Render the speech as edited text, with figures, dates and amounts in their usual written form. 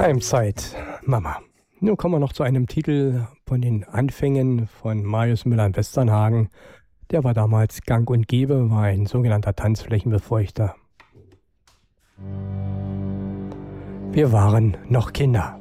Keimzeit, Mama. Nun kommen wir noch zu einem Titel von den Anfängen von Marius Müller in Westernhagen. Der war damals gang und gäbe, war ein sogenannter Tanzflächenbefeuchter. Wir waren noch Kinder.